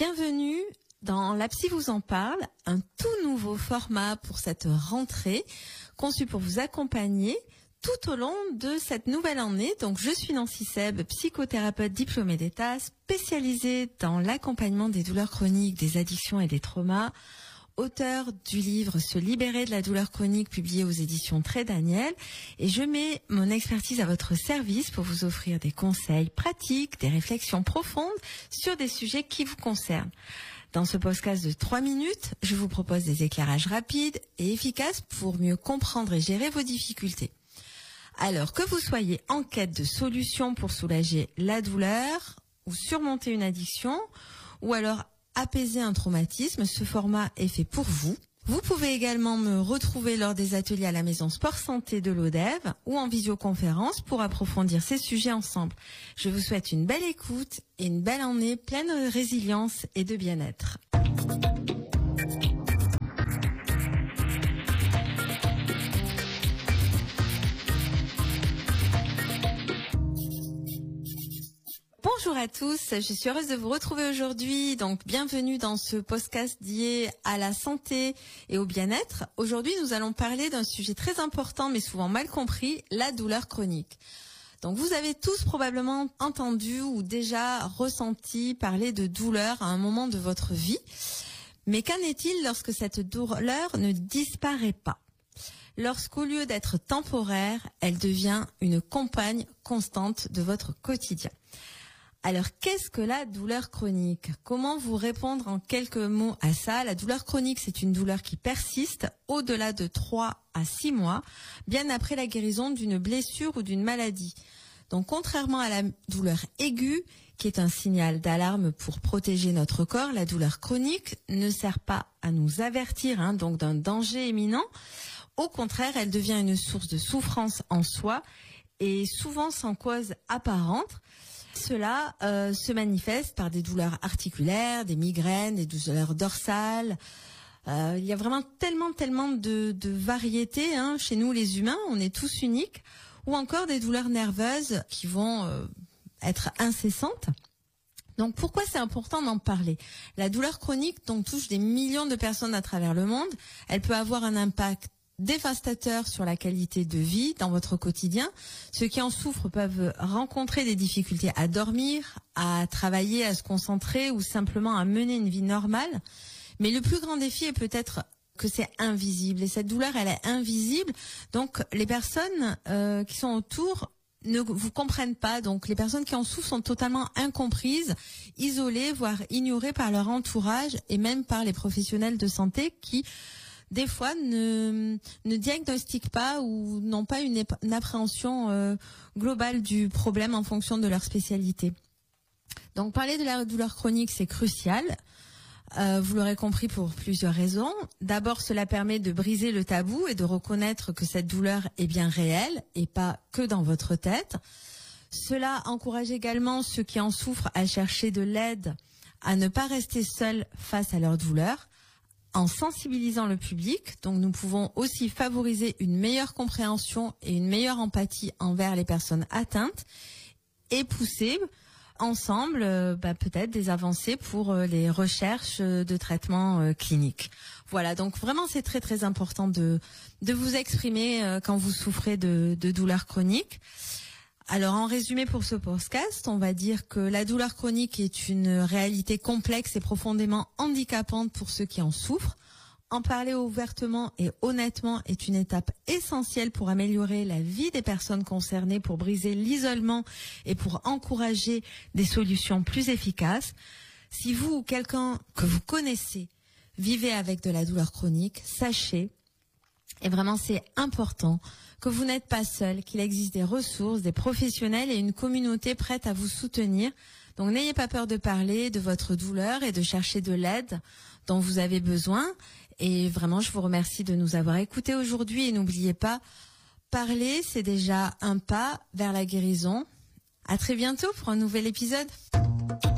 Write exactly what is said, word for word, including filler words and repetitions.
Bienvenue dans La Psy vous en parle, un tout nouveau format pour cette rentrée, conçu pour vous accompagner tout au long de cette nouvelle année. Donc, je suis Nancy Seb, psychothérapeute diplômée d'État, spécialisée dans l'accompagnement des douleurs chroniques, des addictions et des traumas, auteur du livre Se libérer de la douleur chronique, publié aux éditions Trait Daniel. Et je mets mon expertise à votre service pour vous offrir des conseils pratiques, des réflexions profondes sur des sujets qui vous concernent. Dans ce podcast de trois minutes, je vous propose des éclairages rapides et efficaces pour mieux comprendre et gérer vos difficultés. Alors que vous soyez en quête de solutions pour soulager la douleur ou surmonter une addiction, ou alors apaiser un traumatisme, ce format est fait pour vous. Vous pouvez également me retrouver lors des ateliers à la Maison Sport Santé de l'Odève ou en visioconférence pour approfondir ces sujets ensemble. Je vous souhaite une belle écoute et une belle année pleine de résilience et de bien-être. Bonjour à tous, je suis heureuse de vous retrouver aujourd'hui. Donc, bienvenue dans ce podcast dédié à la santé et au bien-être. Aujourd'hui, nous allons parler d'un sujet très important mais souvent mal compris, la douleur chronique. Donc, vous avez tous probablement entendu ou déjà ressenti parler de douleur à un moment de votre vie. Mais qu'en est-il lorsque cette douleur ne disparaît pas ? Lorsqu'au lieu d'être temporaire, elle devient une compagne constante de votre quotidien. Alors, qu'est-ce que la douleur chronique ? Comment vous répondre en quelques mots à ça ? La douleur chronique, c'est une douleur qui persiste au-delà de trois à six mois, bien après la guérison d'une blessure ou d'une maladie. Donc, contrairement à la douleur aiguë, qui est un signal d'alarme pour protéger notre corps, la douleur chronique ne sert pas à nous avertir hein, donc d'un danger imminent. Au contraire, elle devient une source de souffrance en soi et souvent sans cause apparente. Cela euh, se manifeste par des douleurs articulaires, des migraines, des douleurs dorsales. Euh, il y a vraiment tellement, tellement de, de variétés hein, chez nous les humains, on est tous uniques. Ou encore des douleurs nerveuses qui vont euh, être incessantes. Donc pourquoi c'est important d'en parler ? La douleur chronique donc, touche des millions de personnes à travers le monde. Elle peut avoir un impact dévastateur sur la qualité de vie dans votre quotidien. Ceux qui en souffrent peuvent rencontrer des difficultés à dormir, à travailler, à se concentrer ou simplement à mener une vie normale. Mais le plus grand défi est peut-être que c'est invisible. Et cette douleur, elle est invisible. Donc les personnes euh, qui sont autour ne vous comprennent pas. Donc les personnes qui en souffrent sont totalement incomprises, isolées, voire ignorées par leur entourage et même par les professionnels de santé qui des fois ne, ne diagnostiquent pas ou n'ont pas une, une appréhension euh, globale du problème en fonction de leur spécialité. Donc parler de la douleur chronique, c'est crucial. Euh, vous l'aurez compris pour plusieurs raisons. D'abord, cela permet de briser le tabou et de reconnaître que cette douleur est bien réelle et pas que dans votre tête. Cela encourage également ceux qui en souffrent à chercher de l'aide, à ne pas rester seuls face à leur douleur, en sensibilisant le public. Donc nous pouvons aussi favoriser une meilleure compréhension et une meilleure empathie envers les personnes atteintes et pousser ensemble euh, bah, peut-être des avancées pour euh, les recherches de traitements euh, cliniques. Voilà, donc vraiment c'est très très important de de vous exprimer euh, quand vous souffrez de, de douleurs chroniques. Alors en résumé pour ce podcast, on va dire que la douleur chronique est une réalité complexe et profondément handicapante pour ceux qui en souffrent. En parler ouvertement et honnêtement est une étape essentielle pour améliorer la vie des personnes concernées, pour briser l'isolement et pour encourager des solutions plus efficaces. Si vous ou quelqu'un que vous connaissez vivez avec de la douleur chronique, sachez, et vraiment c'est important, que vous n'êtes pas seul, qu'il existe des ressources, des professionnels et une communauté prête à vous soutenir. Donc n'ayez pas peur de parler de votre douleur et de chercher de l'aide dont vous avez besoin. Et vraiment, je vous remercie de nous avoir écoutés aujourd'hui. Et n'oubliez pas, parler, c'est déjà un pas vers la guérison. À très bientôt pour un nouvel épisode.